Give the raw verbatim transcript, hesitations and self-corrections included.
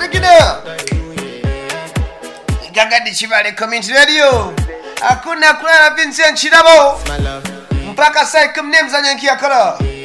Zikida Gagadi Chivale Community Radio Hakuna kulala Vincent Chidabo Mpaka sai kumnem za nyankia kala